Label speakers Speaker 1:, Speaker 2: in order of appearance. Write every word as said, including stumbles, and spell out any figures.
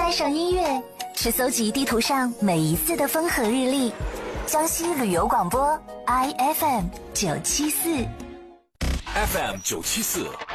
Speaker 1: 带上音乐，去搜集地图上每一次的风和日丽。江西旅游广播 I F M 九七四
Speaker 2: ，F M 九七四